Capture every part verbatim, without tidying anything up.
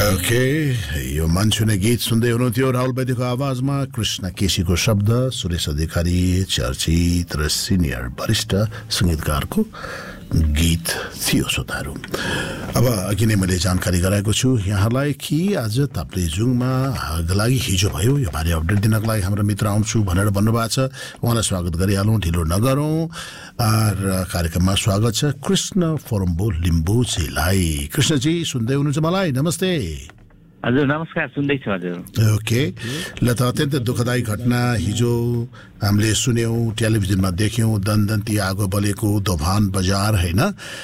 Okay, यो मान्छुने गीत सुन्दै हुनुहुन्थ्यो राहुल वैद्यको आवाजमा कृष्ण केसीको शब्द, सुरेश अधिकारी चर्चित र सिनियर वरिष्ठ सङ्गीतकारको गीत थियो श्रोताहरू। अब अघि नै मैले जानकारी गराएको छु यहाँलाई कि आज ताप्लेजुङमा आगको लागि हिजो भयो, यो बारे अपडेट दिनको लागि हाम्रो मित्र आउँछु भनेर भन्नुभएको छ। उहाँलाई स्वागत गरिहालौँ, ढिलो नगरौँ। र कार्यक्रममा स्वागत छ कृष्ण फोरम्बो लिम्बूजीलाई। कृष्णजी सुन्दै हुनुहुन्छ मलाई? नमस्ते। हजुर नमस्कार, सुन्दैछु हजुर। ओके, ल त अत्यन्तै दुःखदायी घटना हिजो हामीले सुन्यौँ, टेलिभिजनमा देख्यौँ, दनदन्ती आगो बलेको दोभान बजार होइन।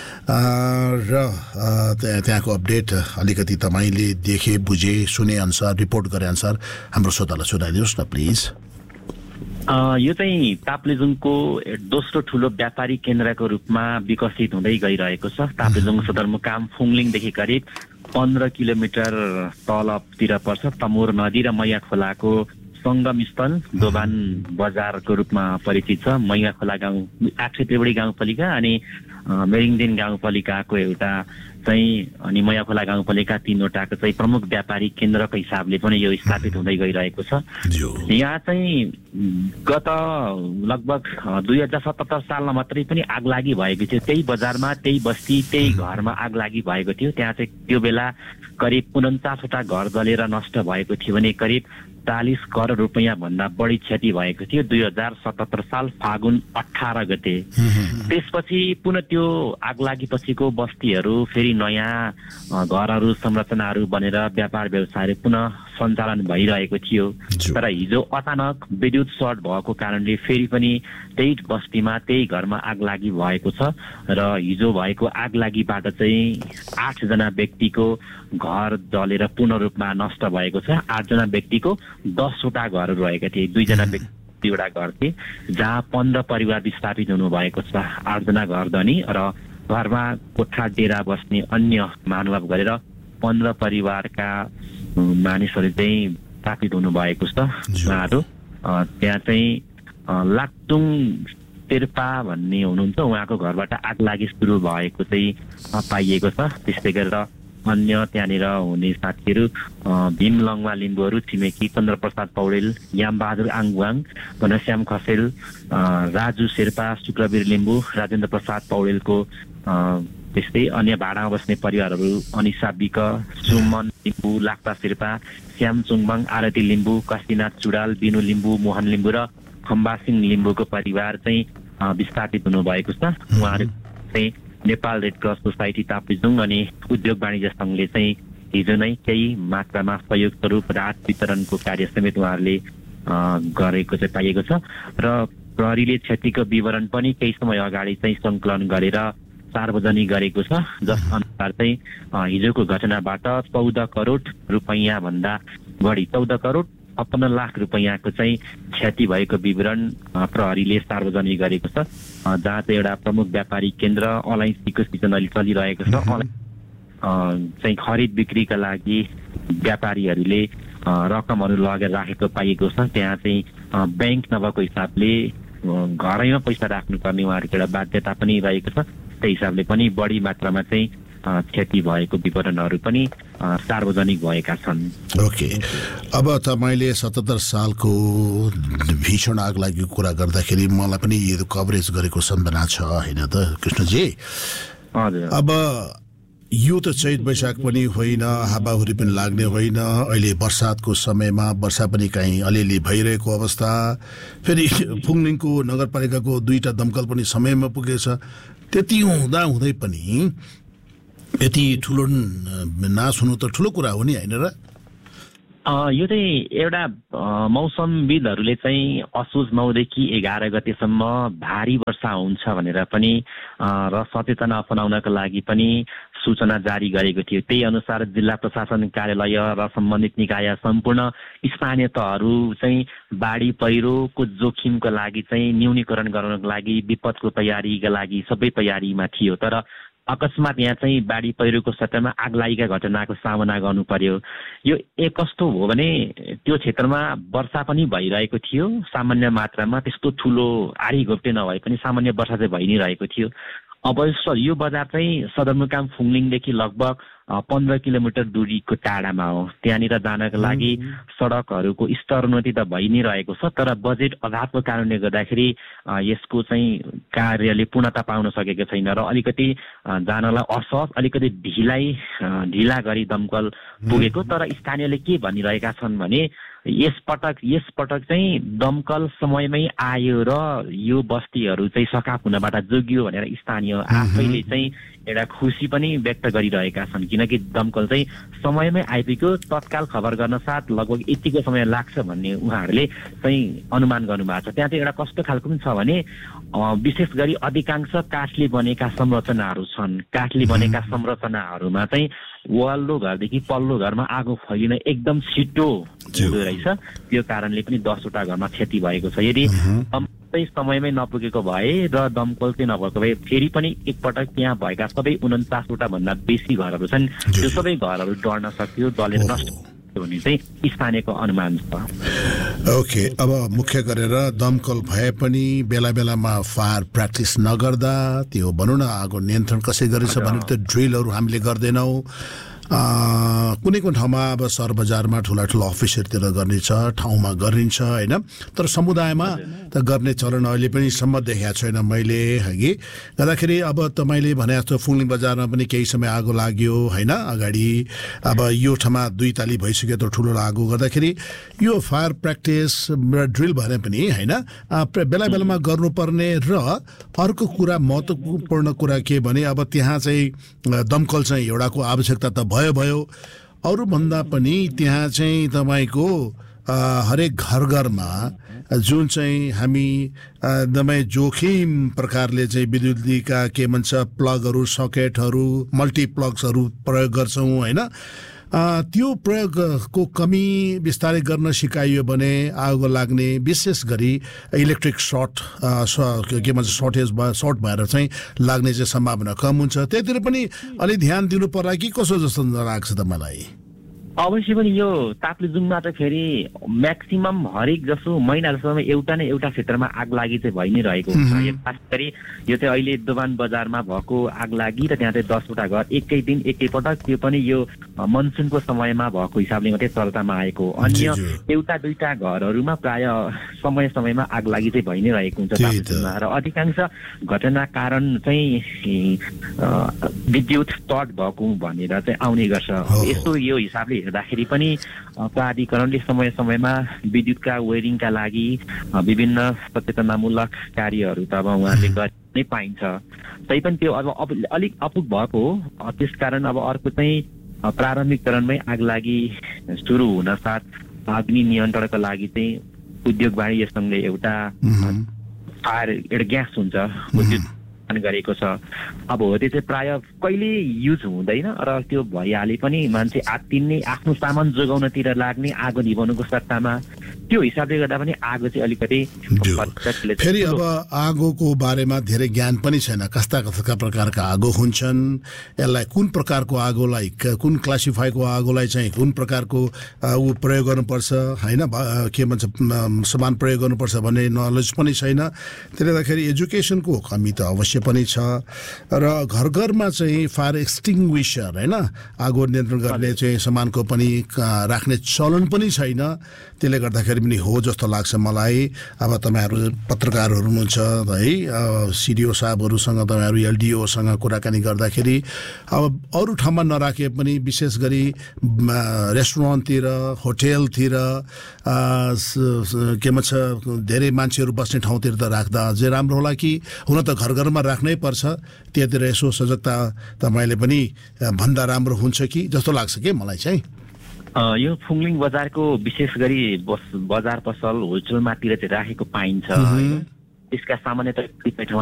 र त्यहाँको अपडेट अलिकति तपाईँले देखे बुझे सुने अनुसार रिपोर्ट गरे अनुसार हाम्रो श्रोतालाई सुनाइदिनुहोस् न प्लिज। यो चाहिँ ताप्लेजुङको दोस्रो ठुलो व्यापारिक केन्द्रको रूपमा विकसित हुँदै गइरहेको छ। ताप्लेजुङ सदरमुकाम फुङलिङदेखि करिब पन्ध्र किलोमिटर तलतिर पर्छ। तमोर नदी र मैया खोलाको सङ्गम स्थल दोभान बजारको रूपमा परिचित छ। मैया खोला गाउँ आठे त्रिवेणी गाउँपालिका अनि मेरिङदेन गाउँपालिकाको एउटा चाहिँ अनि मैया खोला गाउँपालिका तीनवटाको चाहिँ प्रमुख व्यापारिक केन्द्रको हिसाबले पनि यो स्थापित हुँदै गइरहेको छ। यहाँ चाहिँ गत लगभग दुई हजार सतहत्तर सालमा मात्रै पनि आगलागी भएको थियो। त्यही बजारमा, त्यही बस्ती, त्यही घरमा आगलागी भएको थियो। त्यहाँ चाहिँ त्यो बेला करिब उन्चासवटा घर जलेर नष्ट भएको थियो भने करिब चालिस करोड रुपियाँ भन्दा बढी क्षति भएको थियो दुई हजार सतहत्तर साल फागुन अठार गते। त्यसपछि पुनः त्यो आगलागी पछिको बस्तीहरू फेरि नयाँ घरहरू संरचनाहरू बनेर व्यापार व्यवसायहरू पुनः सञ्चालन भइरहेको थियो। तर हिजो अचानक विद्युत सर्ट भएको कारणले फेरि पनि त्यही बस्तीमा त्यही घरमा आगलागी भएको छ। र हिजो भएको आगलागीबाट चाहिँ आठजना व्यक्तिको घर जलेर पूर्ण रूपमा नष्ट भएको छ। आठजना व्यक्तिको दसवटा घरहरू रहेका थिए, दुईजना व्यक्ति एउटा घर थिए जहाँ पन्ध्र परिवार विस्थापित हुनुभएको छ। आठजना घर धनी र घरमा कोठा डेरा बस्ने अन्य महानुभाव गरेर पन्ध्र परिवारका मानिसहरू चाहिँ स्थापित हुनुभएको छ। उहाँहरू त्यहाँ चाहिँ लाक्टुङ शेर्पा भन्ने हुनुहुन्छ, उहाँको घरबाट आगलागी सुरु भएको चाहिँ पाइएको छ। त्यस्तै गरेर अन्य त्यहाँनिर हुने साथीहरू भीम लङवा लिम्बूहरू, छिमेकी चन्द्र प्रसाद पौडेल, यामबहादुर आङवाङ, घनश्याम खसेल, राजु शेर्पा, शुक्रवीर लिम्बू, राजेन्द्र प्रसाद पौडेलको त्यस्तै अन्य भाडामा बस्ने परिवारहरू अनिसा विक, सुमन लिम्बू, लाक्पा शेर्पा, श्याम चुङबाङ, आरती लिम्बू, काशीनाथ चुडाल, बिनु लिम्बू, मोहन लिम्बू र खम्बासिङ लिम्बूको परिवार चाहिँ विस्थापित हुनुभएको छ। उहाँहरू चाहिँ Nepal red cross society Taplejung अनि उद्योग वाणिज्य सङ्घले चाहिँ हिजो नै केही मात्रामा सहयोग स्वरूप राहत वितरणको कार्य समेत उहाँहरूले गरेको चाहिँ पाइएको छ। र प्रहरीले क्षतिको विवरण पनि केही समय अगाडि चाहिँ सङ्कलन गरेर सार्वजनिक गरेको छ। जस अनुसार चाहिँ हिजोको घटनाबाट चौध करोड रुपियाँ भन्दा बढी चौध करोड छप्पन्न लाख रुपियाँको चाहिँ क्षति भएको विवरण प्रहरीले सार्वजनिक गरेको छ। जहाँ चाहिँ एउटा प्रमुख व्यापारिक केन्द्र अलैँचीको सिजन अहिले चलिरहेको छ। चाहिँ खरिद बिक्रीका लागि व्यापारीहरूले रकमहरू लगेर राखेको पाइएको छ। त्यहाँ चाहिँ ब्याङ्क नभएको हिसाबले घरैमा पैसा राख्नुपर्ने उहाँहरूको एउटा बाध्यता पनि रहेको छ। त्यही हिसाबले पनि बढी मात्रामा चाहिँ क्षति भएको विवरणहरू पनि सार्वजनिक भएका छन्। ओके, अब तपाईँले सतहत्तर सालको भीषण आग लागेको कुरा गर्दाखेरि मलाई पनि यो कभरेज गरेको सम्झना छ होइन त कृष्णजी? हजुर। अब यो त चैत वैशाख पनि होइन, हावाहुरी पनि लाग्ने होइन, अहिले बर्सातको समयमा वर्षा पनि कहीँ अलिअलि भइरहेको अवस्था, फेरि फुङलिङको नगरपालिकाको दुईवटा दमकल पनि समयमा पुगेछ। त्यति हुँदा हुँदै पनि यति ठुलो नाश हुनु त ठुलो कुरा हो नि होइन र? यो चाहिँ एउटा मौसमविदहरूले चाहिँ असोज नौदेखि एघार गतेसम्म भारी वर्षा हुन्छ भनेर पनि र सचेतना अपनाउनका लागि पनि सूचना जारी गरेको थियो। त्यही अनुसार जिल्ला प्रशासन कार्यालय र सम्बन्धित निकाय सम्पूर्ण स्थानीय तहहरू चाहिँ बाढी पहिरोको जोखिमको लागि चाहिँ न्यूनीकरण गर्नको लागि विपदको तयारीका लागि सबै तयारीमा थियो। तर अकस्मात यहाँ चाहिँ बाढी पहिरोको सट्टामा आगलागीका घटनाको सामना गर्नु पर्यो। यो एक कस्तो हो भने त्यो क्षेत्रमा वर्षा पनि भइरहेको थियो सामान्य मात्रामा, त्यस्तो ठुलो आरी घोप्टे नभए पनि सामान्य वर्षा चाहिँ भइ नै रहेको थियो। अब यो बजार चाहिँ सदरमुकाम फुङलिङदेखि लगभग पन्ध्र किलोमिटर दूरीको टाढामा हो। त्यहाँनिर जानका लागि सडकहरूको स्तरोन्नति त भइ नै रहेको छ, तर बजेट अभावको कारणले गर्दाखेरि यसको चाहिँ कार्यले पूर्णता पाउन सकेको छैन र अलिकति जानलाई असहज, अलिकति ढिलाइ ढिला गरी दमकल पुगेको। तर स्थानीयले के भनिरहेका छन् भने यस पटक यस पटक चाहिँ दमकल समयमै आयो र यो बस्तीहरू चाहिँ सकाप हुनबाट जोगियो भनेर स्थानीय आफैले चाहिँ एउटा खुसी पनि व्यक्त गरिरहेका छन्, किनकि दमकल चाहिँ समयमै आइपुग्यो। तत्काल खबर गर्न साथ लगभग यतिको समय लाग्छ भन्ने उहाँहरूले चाहिँ अनुमान गर्नुभएको छ। त्यहाँ चाहिँ एउटा कस्तो खालको पनि छ भने विशेष गरी अधिकांश काठले बनेका संरचनाहरू छन्। काठले बनेका संरचनाहरूमा चाहिँ वल्लो घरदेखि पल्लो घरमा आगो फैलिन एकदम छिटो हुँदो रहेछ। त्यो कारणले पनि दसवटा घरमा क्षति भएको छ। यदि दमकल समयमै नपुगेको भए र दमकल चाहिँ नभएको भए फेरि पनि एकपटक त्यहाँ भएका सबै उन्चासवटा भन्दा बेसी घरहरू छन्, त्यो सबै घरहरू डढ्न सक्यो, जलेर नष्ट भन्ने चाहिँ स्थानीयको अनुमान छ। ओके, अब मुख्य गरेर दमकल भए पनि बेला बेलामा फायर प्र्याक्टिस नगर्दा त्यो भनौँ न आगो नियन्त्रण कसै गरिन्छ भनेर त्यो ड्रिलहरू हामीले गर्दैनौँ। कुनै कुनै ठाउँमा अब सहर बजारमा ठुला ठुला अफिसहरूतिर गर्ने छ, ठाउँमा गरिन्छ होइन, तर समुदायमा त गर्ने चलन अहिले पनि सम्म देखाएको छैन मैले हगि गर्दाखेरि। अब तपाईँले भने जस्तो फुङलिङ बजारमा पनि केही समय आगो लाग्यो होइन अगाडि, अब यो ठाउँमा दुई ताली भइसक्यो त ठुलो आगो गर्दाखेरि यो फायर प्र्याक्टिस र ड्रिल भने पनि होइन बेला बेलामा गर्नुपर्ने। र अर्को कुरा महत्त्वपूर्ण कुरा के भने अब त्यहाँ चाहिँ दमकल चाहिँ एउटाको आवश्यकता त भयो भयो, अरूभन्दा पनि त्यहाँ चाहिँ तपाईँको हरेक घर घरमा जुन चाहिँ हामी एकदमै जोखिम प्रकारले चाहिँ विद्युतीका के भन्छ प्लगहरू, सकेटहरू, मल्टिप्लग्सहरू प्रयोग गर्छौँ होइन, त्यो प्रयोगको कमी बिस्तारै गर्न सिकाइयो भने आगो लाग्ने विशेष गरी इलेक्ट्रिक सर्ट के भन्छ सर्टेज भयो सर्ट भएर चाहिँ लाग्ने चाहिँ सम्भावना कम हुन्छ। त्यतिर पनि अलि ध्यान दिनु पर्ला कि कसो जस्तो लाग्छ त मलाई? अवश्य पनि यो ताप्लेजुङमा त फेरि म्याक्सिमम हरेक जसो महिना जसोमा एउटा न एउटा क्षेत्रमा आग लागि चाहिँ भइ नै रहेको हुन्छ। खास गरी यो चाहिँ अहिले दोभान बजारमा भएको आग लागि र त्यहाँ चाहिँ दसवटा घर एकै दिन एकैपटक, त्यो पनि यो मनसुनको समयमा भएको हिसाबले मात्रै चर्चामा आएको। अन्य एउटा दुईटा घरहरूमा प्राय समय समयमा आग लागि चाहिँ भइ नै रहेको हुन्छ ताप्लेजुङमा। र अधिकांश घटना कारण चाहिँ विद्युत सर्ट भएको भनेर चाहिँ आउने गर्छ। यस्तो यो हिसाबले हेर्दाखेरि पनि प्राधिकरणले समय समयमा विद्युतका वेयरिङका लागि विभिन्न सचेतनामूलक कार्यहरू त अब उहाँले गर्ने पाइन्छ। तैपनि त्यो अब अलिक अपुग भएको हो। त्यसकारण अब अर्को चाहिँ प्रारम्भिक चरणमै आग लागि सुरु हुन साथ अग्नि नियन्त्रणका लागि चाहिँ उद्योग वाणिज्यसँगले एउटा फायर एउटा ग्यास हुन्छ विद्युत गरेको छ। अब हो त्यो चाहिँ प्राय कहिले युज हुँदैन र त्यो भइहाले पनि मान्छे आत्तिने आफ्नो सामान जोगाउनतिर लाग्ने आगो निभाउनुको सट्टामा त्यो हिसाबले गर्दा पनि आगो चाहिँ अलिकति फेरि अब आगोको बारेमा धेरै ज्ञान पनि छैन, कस्ता कस्ता प्रकारका आगो हुन्छन्, यसलाई कुन प्रकारको आगोलाई कुन क्लासिफाईको आगोलाई चाहिँ कुन प्रकारको ऊ प्रयोग गर्नुपर्छ होइन के भन्छ सामान प्रयोग गर्नुपर्छ भन्ने नलेज पनि छैन। त्यसले गर्दाखेरि एजुकेसनको कमी त अवश्य पनि छ। र घर घरमा चाहिँ फायर एक्सटिङ्ग्विसर होइन आगो नियन्त्रण गर्ने चाहिँ सामानको पनि राख्ने चलन पनि छैन। त्यसले गर्दाखेरि पनि हो जस्तो लाग्छ मलाई। अब तपाईँहरू पत्रकारहरू हुनुहुन्छ है, सिडिओ साहबहरूसँग तपाईँहरू एलडिओसँग कुराकानी गर्दाखेरि अब अरू ठाउँमा नराखे पनि विशेष गरी रेस्टुरेन्टतिर होटेलतिर के भन्छ धेरै मान्छेहरू बस्ने ठाउँतिर त राख्दा अझै राम्रो होला कि हुन त घर घरमा राख्नै पर्छ, त्यतिर यसो सजगता तपाईँले पनि भन्दा राम्रो हुन्छ कि जस्तो लाग्छ कि मलाई चाहिँ। यो फुङलिङ बजारको विशेष गरी बजार पसल होलसेलमातिर चाहिँ राखेको पाइन्छ। त्यसका सामान्यतः